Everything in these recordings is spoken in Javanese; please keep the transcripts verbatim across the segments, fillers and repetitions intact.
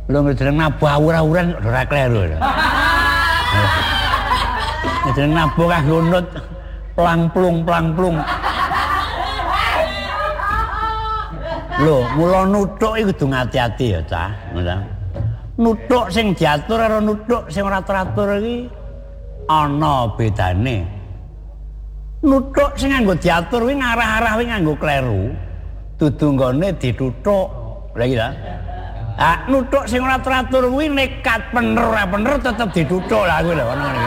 Lho jeneng nabuh awur-awuran ora kleru. Jeneng nabuh kanggo nut plang-plung plang-plung. Lho, mula nuthuk iku kudu ngati-ati ya, Cah. Ngono. Nuthuk sing diatur karo nuthuk sing ora teratur iki ana bedane. Nuthuk sing nganggo diatur kuwi ngarah-arah kuwi nganggo kleru. Dudu nggone dituthuk. Lha iki ta. Ah, nuthuk sing ora teratur kuwi nekat bener ora bener tetep dituthuk lah kuwi lho ngono iki.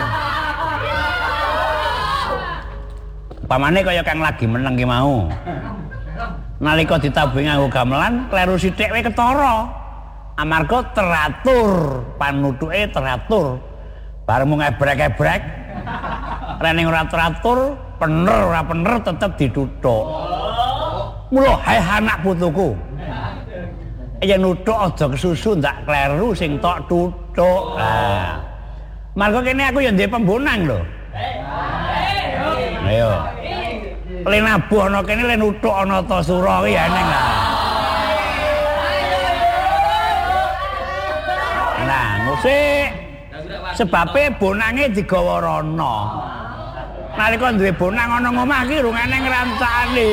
Pamane kaya kang lagi meneng ki mau. Nalika ditabuhi nganggo gamelan, kleru sithik wae ketara. Amarga teratur, panutuke teratur. Bareng mung ebrek-ebrek. Rene ora teratur, bener ora bener tetep dituthuk. Mula hai anak putuku. Yen nuthuk aja kesusu ndak kleru sing tok tuthuk. Nah. Marga kene aku ya ndek pembonang lho. Ayo. Le nabuh ana kene le nuthuk ana ta sura ki ya eneng lah. Nah, musik sebabe bonange digawa rono. Nalika duwe bonang ana ngomah ki rungane ngrancakane.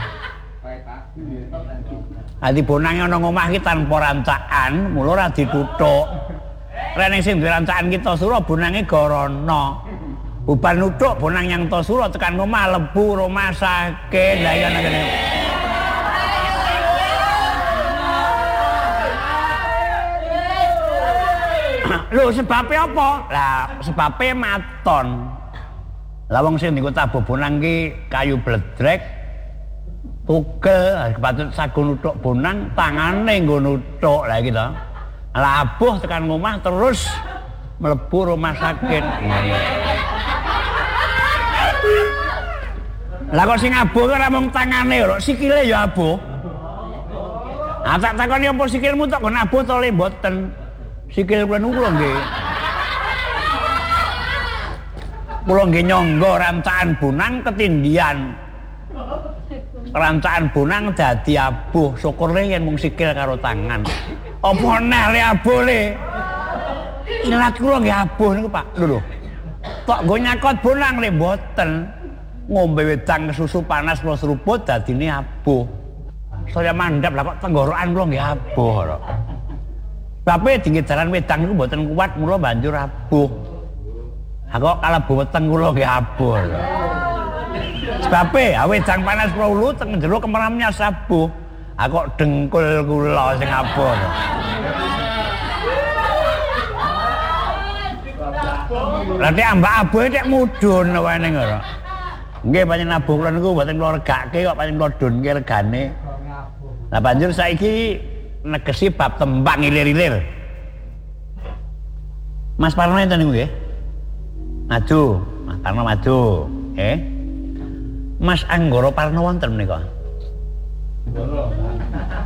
Ati bonange ana ngomah ki tanpa rancakan, mula ora dituthuk. Rene sing duwe rancakan kita sura bonange gorono. Buban nuthuk bonang yang to sura tekan ngomah lebu rumah sakit. Lah iya ngene. Lho sebabe apa? Lah sebabe maton. Lah wong sing dienggo tabuh bonang ki kayu bledrek tugel kepatut sago nuthuk bonang tangane nggo nuthuk lah iki to. Lah abuh tekan ngomah terus mlebu rumah sakit. Lah kok sing abuh ora mung tangane lho, sikile ya abuh. Ah tak takoni apa sikilmu tok kon abuh to le mboten. Sikil kula niku kula nggih. Kula nggih nyangga rancakan bonang ketindian. Rancakan bonang dadi abuh, syukure yen mung sikil karo tangan. Apa neh le abuh le? Ilat kula nggih abuh niku Pak. Lho lho. Tok nggo nyakot bonang le mboten. Ngombe wedang susu panas kula seruput dadine abuh. Saya mandhap lah kok tenggorokan kula nggih abuh lho. Bape dinggidaran wedang niku mboten kuat mula banjur abuh. Ha kok kalebu weteng kula nggih abuh lho. Sebabe ha wedang panas kula ulu teng jero kemeramnya abuh. Ha kok dengkul kula sing abuh lho. Nanti ambak abuh nek mudhun wae ning ngono. Nggih panjenengan abuh kula niku mboten kula regake kok panjenengan kula dunke regane. Lah banjur saiki negesi bab tembang ilir-ilir. Mas Parno enten niku nggih. Maju, Mas Parno maju, nggih. Mas Anggara Parno wonten menika.